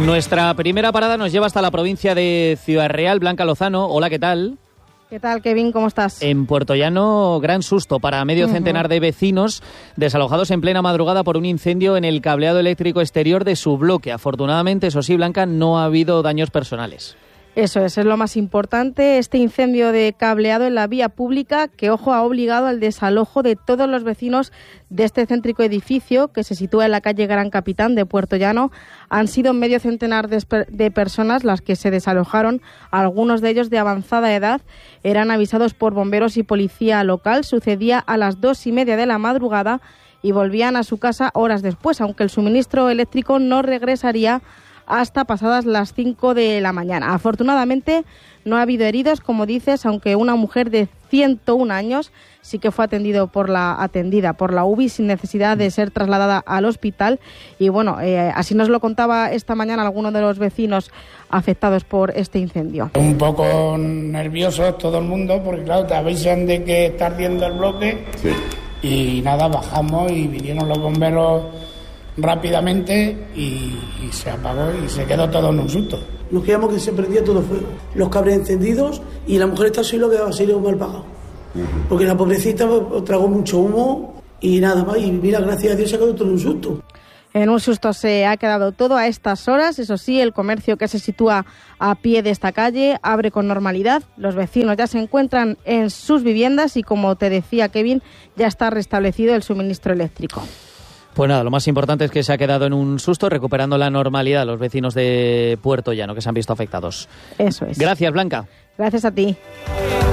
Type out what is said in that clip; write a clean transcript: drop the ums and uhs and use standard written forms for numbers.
Nuestra primera parada nos lleva hasta la provincia de Ciudad Real. Blanca Lozano, hola, ¿qué tal? ¿Qué tal, Kevin? ¿Cómo estás? En Puertollano, gran susto para medio centenar de vecinos desalojados en plena madrugada por un incendio en el cableado eléctrico exterior de su bloque. Afortunadamente, eso sí, Blanca, no ha habido daños personales. Eso es lo más importante, este incendio de cableado en la vía pública que, ojo, ha obligado al desalojo de todos los vecinos de este céntrico edificio que se sitúa en la calle Gran Capitán de Puertollano. Han sido medio centenar de personas las que se desalojaron, algunos de ellos de avanzada edad. Eran avisados por bomberos y policía local. Sucedía a las 2:30 de la madrugada y volvían a su casa horas después, aunque el suministro eléctrico no regresaría hasta pasadas las 5 de la mañana. Afortunadamente no ha habido heridos, como dices, aunque una mujer de 101 años sí que fue atendida por la UBI sin necesidad de ser trasladada al hospital. Y bueno, así nos lo contaba esta mañana alguno de los vecinos afectados por este incendio. Un poco nerviosos todo el mundo, porque claro, te avisan de que está ardiendo el bloque. Sí. Y nada, bajamos y vinieron los bomberos rápidamente y se apagó y se quedó todo en un susto. Nos quedamos que se prendía todo fuego, los cables encendidos y la mujer está solo que así lo mal pagado. Porque la pobrecita tragó mucho humo y nada más, y mira, gracias a Dios se quedó todo en un susto. En un susto se ha quedado todo a estas horas. Eso sí, el comercio que se sitúa a pie de esta calle abre con normalidad. Los vecinos ya se encuentran en sus viviendas y, como te decía Kevin, ya está restablecido el suministro eléctrico. Pues nada, lo más importante es que se ha quedado en un susto, recuperando la normalidad los vecinos de Puertollano que se han visto afectados. Eso es. Gracias, Blanca. Gracias a ti.